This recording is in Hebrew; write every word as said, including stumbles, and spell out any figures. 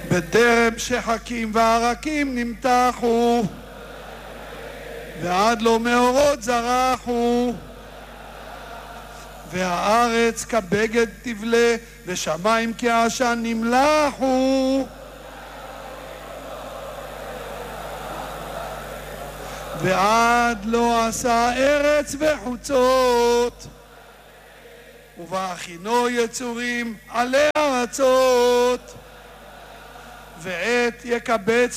בטרם שחקים וערקים נמתחו, ועד לא מאורות זרחו, והארץ כבגד תבלה, ושמיים כעשן נמלחו, ועד לא עשה ארץ וחוצות, ובהכינו יצורים עלי ארצות, ועת יקבץ